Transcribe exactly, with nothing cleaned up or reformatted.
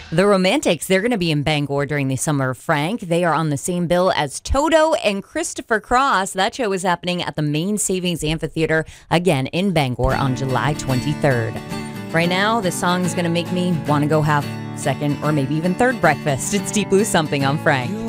The Romantics, they're going to be in Bangor during the Summer of Frank. They are on the same bill as Toto and Christopher Cross. That show is happening at the Main Savings Amphitheater, again in Bangor on July twenty-third. Right now, this song is going to make me want to go have second or maybe even third breakfast. It's Deep Blue Something on Frank.